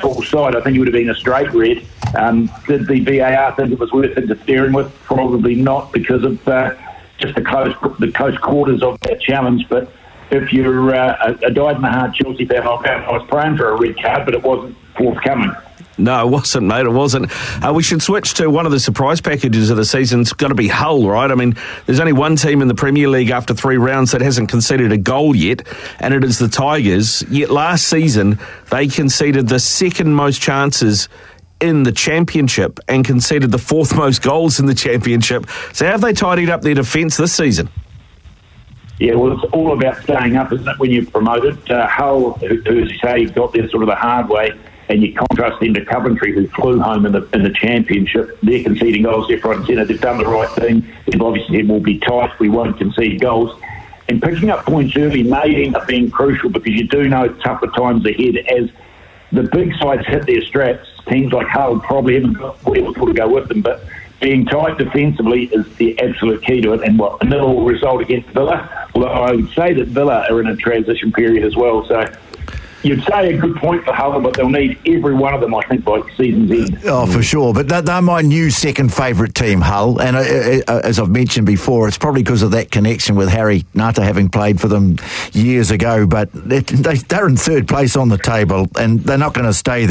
full side, I think it would have been a straight red. Did the VAR think it was worth interfering with? Probably not, because of just the close quarters of that challenge. But if you're a dyed-in-the-heart Chelsea fan, I was praying for a red card, but it wasn't forthcoming. No, it wasn't, mate. It wasn't. We should switch to one of the surprise packages of the season. It's got to be Hull, right? I mean, there's only one team in the Premier League after 3 rounds that hasn't conceded a goal yet, and it is the Tigers. Yet last season, they conceded the second most chances in the Championship and conceded the 4th most goals in the Championship. So how have they tidied up their defence this season? Yeah, well, it's all about staying up, isn't it, when you're promoted? Hull, who, as you say, got there sort of the hard way, and you contrast them to Coventry, who flew home in the Championship. They're conceding goals left, right and centre. They've done the right thing. They've obviously said, we'll be tight, we won't concede goals. And picking up points early may end up being crucial, because you do know tougher times ahead. As the big sides hit their straps, teams like Hull probably haven't got wherewithal to go with them, but being tight defensively is the absolute key to it. And a nil result against Villa, although I would say that Villa are in a transition period as well. So you'd say a good point for Hull, but they'll need every one of them, I think, by season's end. Oh, for sure. But they're my new second favourite team, Hull. And as I've mentioned before, it's probably because of that connection with Harry Nata having played for them years ago. But they're in 3rd place on the table, and they're not going to stay there.